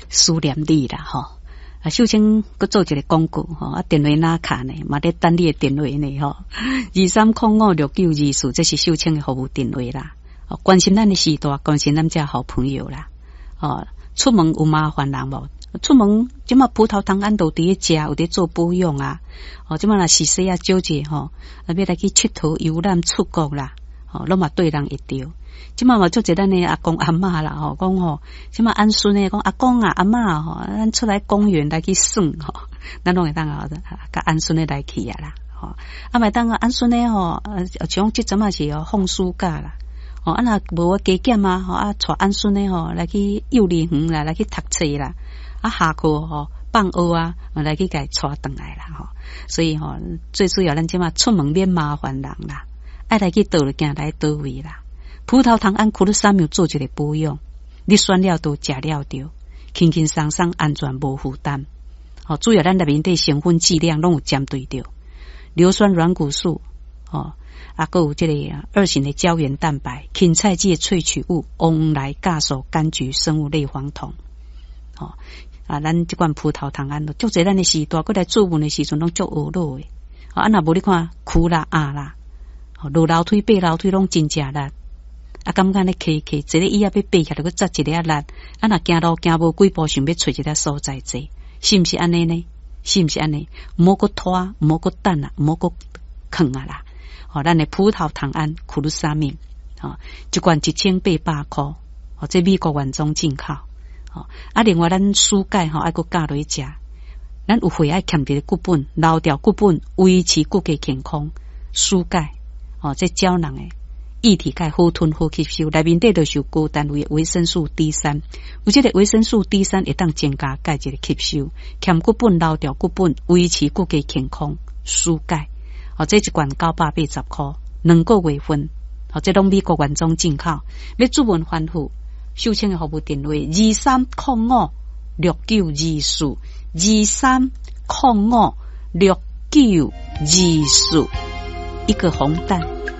思念你啦吼。啊，秀清佮做一个广告吼，啊，电话哪卡呢？嘛得等你的电话呢吼。23056924，这是秀清的服务电话啦。哦，关心咱的时代，关心咱这好朋友啦。哦，出门有麻烦人无？出门即马葡萄糖胺都伫咧食，有伫做保养啊。哦，即马若是细啊少者吼，要来去佚佗游览出国啦。哦，拢嘛对人会着。即马嘛做者咱的阿公阿嬷啦，吼，讲吼，即马安孙诶，讲阿公啊阿嬷吼，咱出来公园来去耍吼，咱拢会当啊，甲安孙诶来去啊啦，吼，啊咪当啊安孙诶吼，像即阵啊是放暑假啦，吼，啊若无加减啊，吼啊带安孙诶吼来去幼儿园啦，来去读册啦，啊下课吼放学啊，来去甲伊带转来啦，吼，所以吼最主要咱即马出门免麻烦人啦，爱来去倒就行来倒位啦。葡萄糖胺库鲁沙米做一个保养，你选了都食了着，轻轻松松安全无负担。哦，主要咱内面的成分剂量拢有针对着，硫酸软骨素，哦，啊，还有这个二型的胶原蛋白、芹菜剂的萃取物、翁来酵素、柑橘生物类黄酮，哦，啊，咱这款葡萄糖胺，足侪咱的时代过来做运的时阵拢足恶落的，啊，若无你看苦啦、啊啦，落楼梯、爬楼梯拢真正力。啊，感觉咧骑，一个椅仔要爬起来，佮扎一个力，啊，若行路行无几步，想要找一个所在坐，是毋是安尼呢？是毋是安尼？莫佮拖，莫佮等啊，莫佮啃啊啦！哦，咱的葡萄糖胺库鲁沙米，哦，一罐1800块，哦，这美国原装进口，哦，啊，另外咱蔬钙吼，爱佮加落去食，咱有血爱欠着骨本，留掉骨本，维持骨骼健康，蔬钙，哦，这胶囊诶。液体钙好吞好吸收，内面底就是有高单位的维生素 D3， 有这个维生素 D3会当增加钙质的吸收，欠骨本留掉骨本，维持骨骼健康，输钙。哦，这一罐980块，2个月份。哦，这拢美国原装进口。要主文欢呼，秀清的服务电话23056924，23056924，一个红蛋。